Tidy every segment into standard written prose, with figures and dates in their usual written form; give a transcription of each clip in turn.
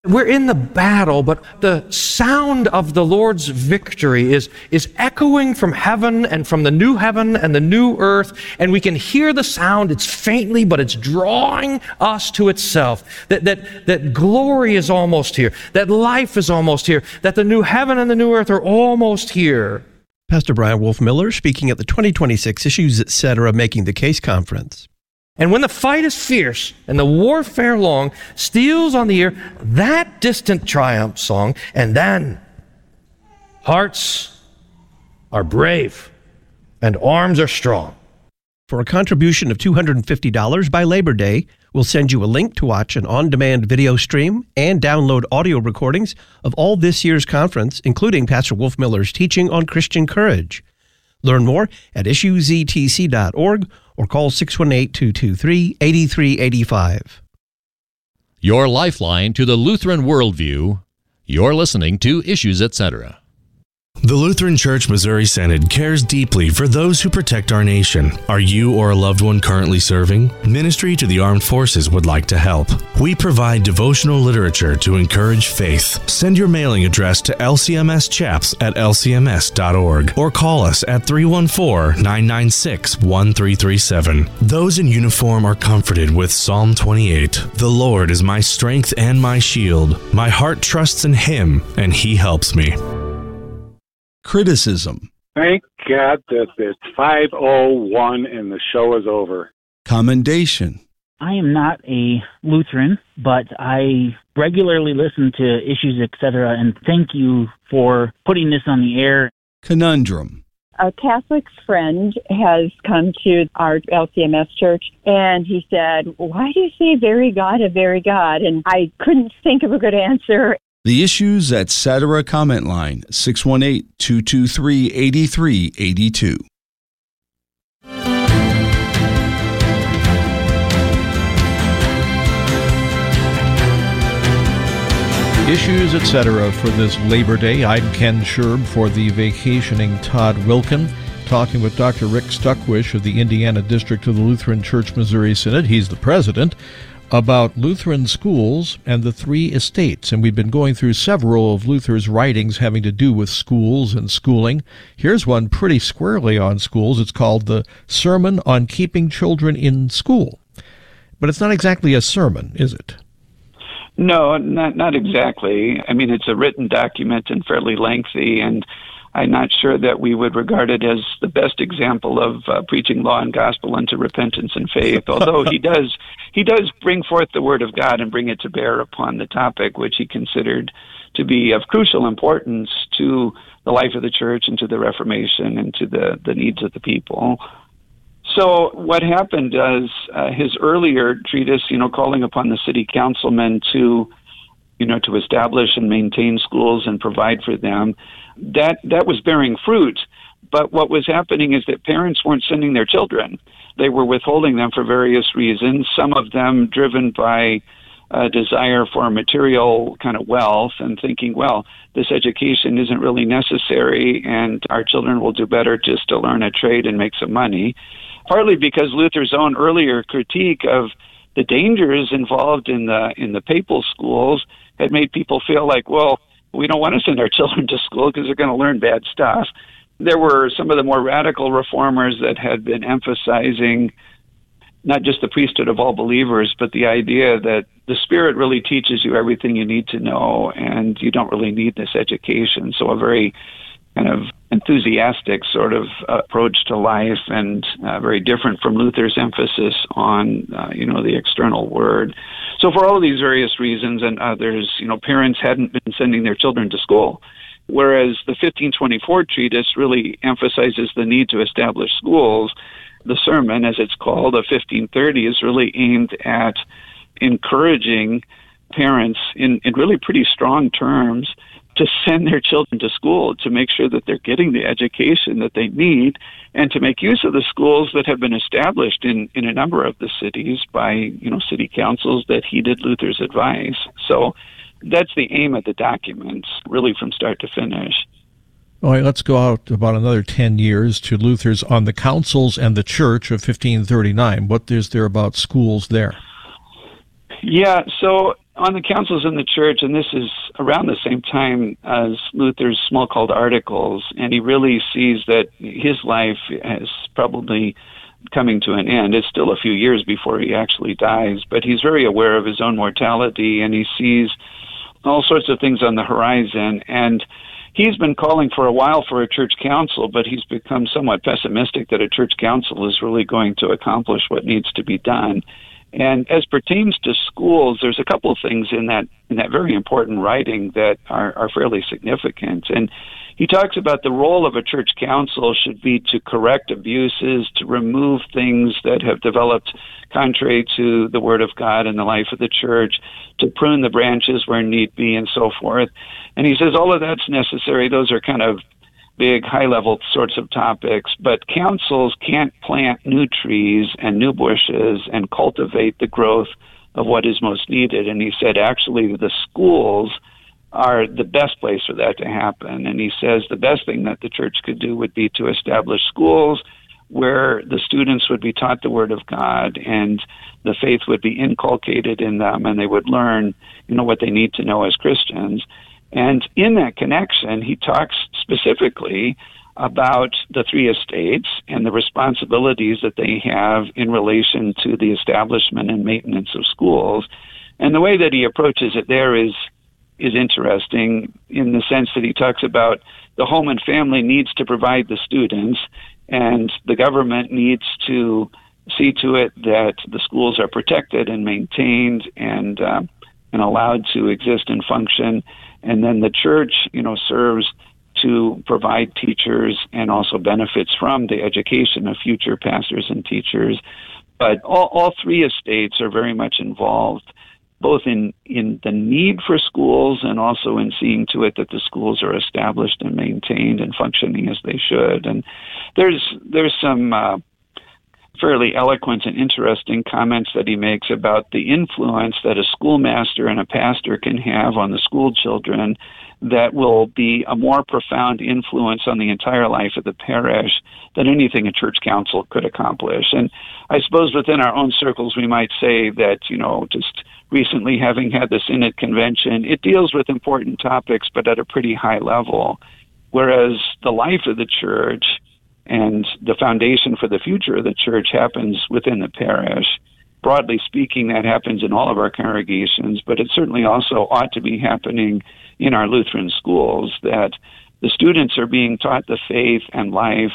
We're in the battle, but the sound of the Lord's victory is echoing from heaven and from the new heaven and the new earth, and we can hear the sound. It's faintly, but it's drawing us to itself. That glory is almost here, that life is almost here, that the new heaven and the new earth are almost here. Pastor Brian Wolfmueller speaking at the 2026 Issues Etc. Making the Case Conference. And when the fight is fierce and the warfare long, steals on the ear that distant triumph song, and then hearts are brave and arms are strong. For a contribution of $250 by Labor Day, we'll send you a link to watch an on-demand video stream and download audio recordings of all this year's conference, including Pastor Wolfmueller's teaching on Christian courage. Learn more at issuesetc.org or call 618-223-8385. Your lifeline to the Lutheran worldview. You're listening to Issues Etc. The Lutheran Church Missouri Synod cares deeply for those who protect our nation. Are you or a loved one currently serving? Ministry to the Armed Forces would like to help. We provide devotional literature to encourage faith. Send your mailing address to lcmschaps@lcms.org or call us at 314-996-1337. Those in uniform are comforted with Psalm 28. The Lord is my strength and my shield. My heart trusts in Him, and He helps me. Criticism. Thank God that it's 5:01 and the show is over. Commendation. I am not a Lutheran, but I regularly listen to Issues Etc. and thank you for putting this on the air. Conundrum. A Catholic friend has come to our LCMS church, and he said, "Why do you say very God, a very God?" And I couldn't think of a good answer. The Issues Etc. comment line, 618-223-8382. Issues Etc. for this Labor Day. I'm Ken Sherb for the vacationing Todd Wilkin, talking with Dr. Rick Stuckwish of the Indiana District of the Lutheran Church Missouri Synod. He's the president, about Lutheran schools and the three estates. And we've been going through several of Luther's writings having to do with schools and schooling. Here's one pretty squarely on schools. It's called The Sermon on Keeping Children in School. But it's not exactly a sermon, is it? No, not exactly. I mean, it's a written document and fairly lengthy, and I'm not sure that we would regard it as the best example of preaching law and gospel unto repentance and faith, although he does bring forth the word of God and bring it to bear upon the topic, which he considered to be of crucial importance to the life of the church and to the Reformation and to the needs of the people. So what happened is his earlier treatise, calling upon the city councilmen to establish and maintain schools and provide for them, that was bearing fruit. But what was happening is that parents weren't sending their children. They were withholding them for various reasons, some of them driven by a desire for material kind of wealth and thinking, well, this education isn't really necessary and our children will do better just to learn a trade and make some money. Partly because Luther's own earlier critique of the dangers involved in the papal schools had made people feel like, well, we don't want to send our children to school because they're going to learn bad stuff. There were some of the more radical reformers that had been emphasizing not just the priesthood of all believers, but the idea that the Spirit really teaches you everything you need to know, and you don't really need this education. So a very kind of enthusiastic sort of approach to life, and very different from Luther's emphasis on, the external word. So for all of these various reasons and others, parents hadn't been sending their children to school, whereas the 1524 treatise really emphasizes the need to establish schools. The sermon, as it's called, of 1530, is really aimed at encouraging parents in really pretty strong terms to send their children to school, to make sure that they're getting the education that they need, and to make use of the schools that have been established in a number of the cities by, city councils that heeded Luther's advice. So that's the aim of the document, really from start to finish. All right, let's go out about another 10 years to Luther's On the Councils and the Church of 1539. What is there about schools there? Yeah, so on the councils in the church, and this is around the same time as Luther's Smalcald Articles, and he really sees that his life is probably coming to an end. It's still a few years before he actually dies, but he's very aware of his own mortality, and he sees all sorts of things on the horizon. And he's been calling for a while for a church council, but he's become somewhat pessimistic that a church council is really going to accomplish what needs to be done. And as pertains to schools, there's a couple of things in that very important writing that are fairly significant. And he talks about the role of a church council should be to correct abuses, to remove things that have developed contrary to the Word of God and the life of the church, to prune the branches where need be, and so forth. And he says all of that's necessary. Those are kind of big, high-level sorts of topics, but councils can't plant new trees and new bushes and cultivate the growth of what is most needed. And he said, actually, the schools are the best place for that to happen. And he says the best thing that the church could do would be to establish schools where the students would be taught the Word of God and the faith would be inculcated in them, and they would learn, what they need to know as Christians. And in that connection, he talks specifically about the three estates and the responsibilities that they have in relation to the establishment and maintenance of schools. And the way that he approaches it there is interesting in the sense that he talks about the home and family needs to provide the students, and the government needs to see to it that the schools are protected and maintained and allowed to exist and function. And then the church, serves to provide teachers and also benefits from the education of future pastors and teachers. But all three estates are very much involved, both in the need for schools and also in seeing to it that the schools are established and maintained and functioning as they should. And there's some fairly eloquent and interesting comments that he makes about the influence that a schoolmaster and a pastor can have on the school children that will be a more profound influence on the entire life of the parish than anything a church council could accomplish. And I suppose within our own circles we might say that, just recently having had the Synod Convention, it deals with important topics but at a pretty high level, whereas the life of the church and the foundation for the future of the church happens within the parish. Broadly speaking, that happens in all of our congregations, but it certainly also ought to be happening in our Lutheran schools, that the students are being taught the faith and life,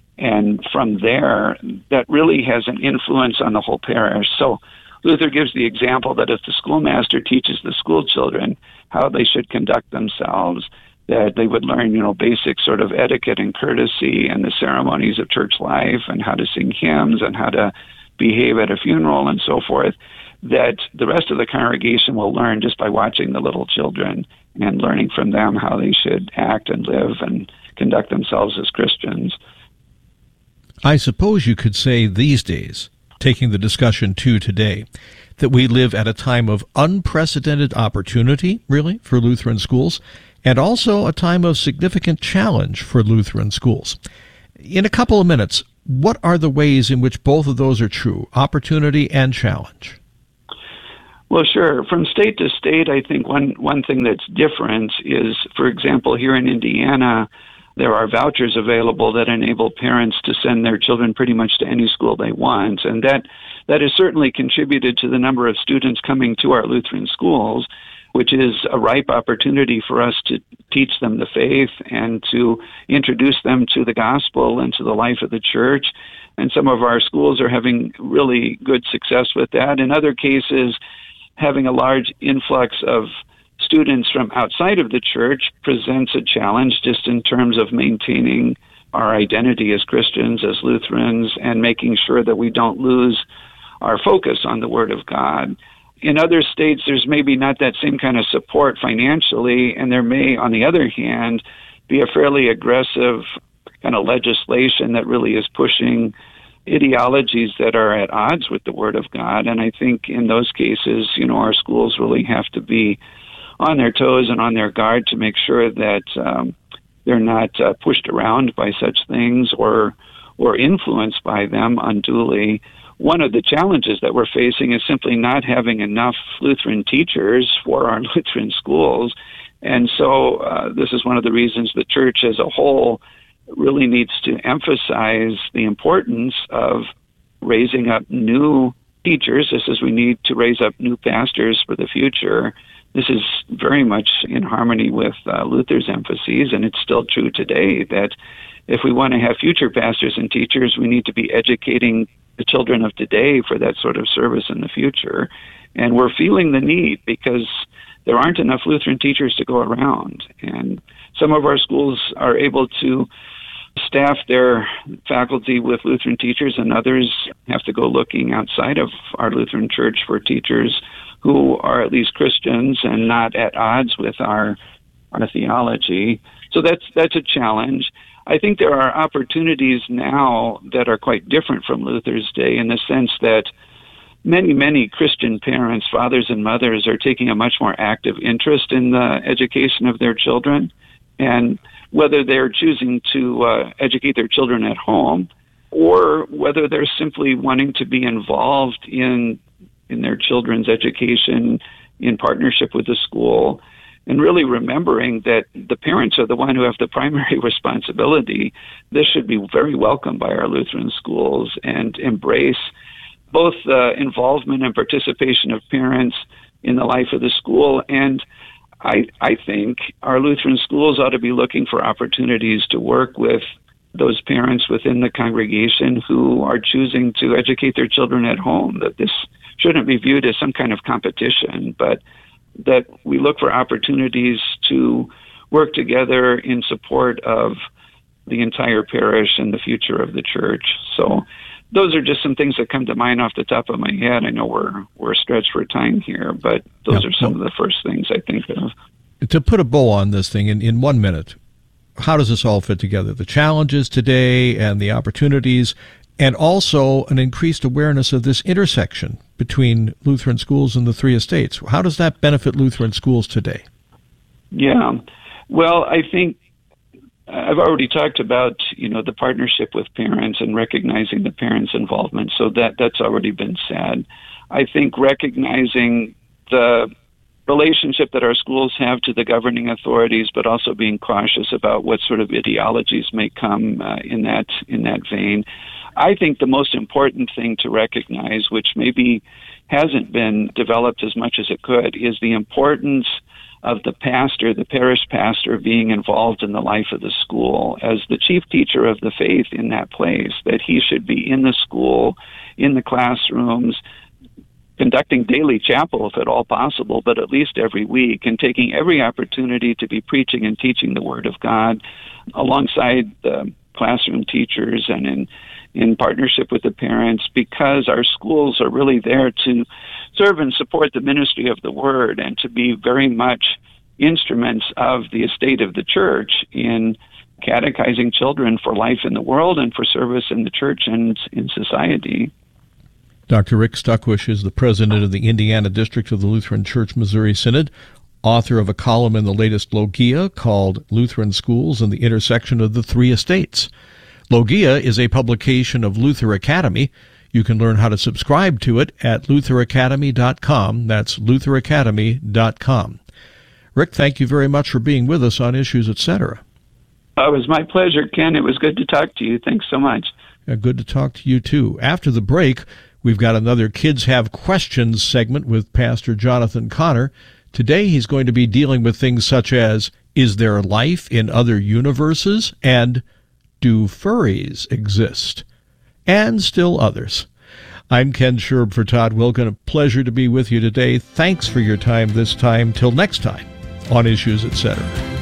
and from there, that really has an influence on the whole parish. So Luther gives the example that if the schoolmaster teaches the school children how they should conduct themselves, that they would learn, basic sort of etiquette and courtesy and the ceremonies of church life and how to sing hymns and how to behave at a funeral and so forth, that the rest of the congregation will learn just by watching the little children and learning from them how they should act and live and conduct themselves as Christians. I suppose you could say these days, taking the discussion to today, that we live at a time of unprecedented opportunity, really, for Lutheran schools, and also a time of significant challenge for Lutheran schools. In a couple of minutes, what are the ways in which both of those are true, opportunity and challenge? Well, sure. From state to state, I think one thing that's different is, for example, here in Indiana, there are vouchers available that enable parents to send their children pretty much to any school they want, and that has certainly contributed to the number of students coming to our Lutheran schools, which is a ripe opportunity for us to teach them the faith and to introduce them to the gospel and to the life of the church. And some of our schools are having really good success with that. In other cases, having a large influx of students from outside of the church presents a challenge just in terms of maintaining our identity as Christians, as Lutherans, and making sure that we don't lose our focus on the Word of God. In other states, there's maybe not that same kind of support financially, and there may, on the other hand, be a fairly aggressive kind of legislation that really is pushing ideologies that are at odds with the Word of God. And I think in those cases, our schools really have to be on their toes and on their guard to make sure that they're not pushed around by such things or influenced by them unduly, one of the challenges that we're facing is simply not having enough Lutheran teachers for our Lutheran schools. And so this is one of the reasons the church as a whole really needs to emphasize the importance of raising up new teachers, just as we need to raise up new pastors for the future. This is very much in harmony with Luther's emphases, and it's still true today that if we want to have future pastors and teachers, we need to be educating the children of today for that sort of service in the future. And we're feeling the need because there aren't enough Lutheran teachers to go around. And some of our schools are able to staff their faculty with Lutheran teachers, and others have to go looking outside of our Lutheran church for teachers who are at least Christians and not at odds with our theology. So that's a challenge. I think there are opportunities now that are quite different from Luther's day in the sense that many Christian parents, fathers and mothers, are taking a much more active interest in the education of their children. And whether they're choosing to educate their children at home or whether they're simply wanting to be involved in their children's education in partnership with the school, and really remembering that the parents are the one who have the primary responsibility. This should be very welcomed by our Lutheran schools and embrace both the involvement and participation of parents in the life of the school. And I think our Lutheran schools ought to be looking for opportunities to work with those parents within the congregation who are choosing to educate their children at home, that this shouldn't be viewed as some kind of competition, but that we look for opportunities to work together in support of the entire parish and the future of the church. So those are just some things that come to mind off the top of my head. I know we're stretched for time here, but those are some of the first things I think of. To put a bow on this thing in 1 minute, how does this all fit together? The challenges today and the opportunities, and also an increased awareness of this intersection between Lutheran schools and the three estates. How does that benefit Lutheran schools today? Yeah, well, I think I've already talked about, the partnership with parents and recognizing the parents' involvement, so that's already been said. I think recognizing the relationship that our schools have to the governing authorities, but also being cautious about what sort of ideologies may come in that vein. I think the most important thing to recognize, which maybe hasn't been developed as much as it could, is the importance of the pastor, the parish pastor, being involved in the life of the school as the chief teacher of the faith in that place, that he should be in the school, in the classrooms, conducting daily chapel if at all possible, but at least every week, and taking every opportunity to be preaching and teaching the Word of God alongside the classroom teachers and in partnership with the parents, because our schools are really there to serve and support the ministry of the Word and to be very much instruments of the estate of the church in catechizing children for life in the world and for service in the church and in society. Dr. Rick Stuckwish is the president of the Indiana District of the Lutheran Church Missouri Synod, author of a column in the latest Logia called Lutheran Schools and the Intersection of the Three Estates. Logia is a publication of Luther Academy. You can learn how to subscribe to it at lutheracademy.com. That's lutheracademy.com. Rick, thank you very much for being with us on Issues, Etc. It was my pleasure, Ken. It was good to talk to you. Thanks so much. Good to talk to you, too. After the break, we've got another Kids Have Questions segment with Pastor Jonathan Connor. Today, he's going to be dealing with things such as, is there life in other universes? And do furries exist? And still others. I'm Ken Scherb for Todd Wilken. A pleasure to be with you today. Thanks for your time this time. Till next time on Issues, Etc.